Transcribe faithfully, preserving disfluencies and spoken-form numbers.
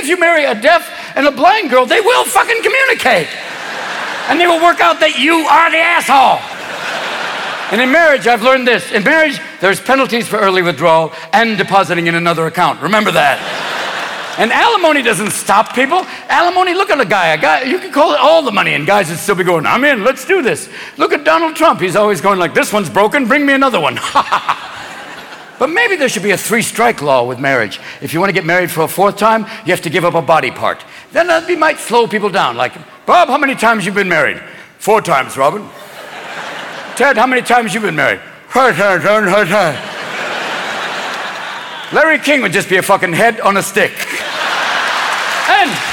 you marry a deaf and a blind girl, they will fucking communicate. And they will work out that you are the asshole. And in marriage, I've learned this. In marriage, there's penalties for early withdrawal and depositing in another account. Remember that. And alimony doesn't stop people. Alimony, look at a guy. A guy, you can call it all the money, and guys would still be going, I'm in, let's do this. Look at Donald Trump. He's always going like, this one's broken, bring me another one. But maybe there should be a three-strike law with marriage. If you want to get married for a fourth time, you have to give up a body part. Then that might slow people down. Like, Bob, how many times you been married? Four times, Robin. Ted, how many times you been married? Larry King would just be a fucking head on a stick. And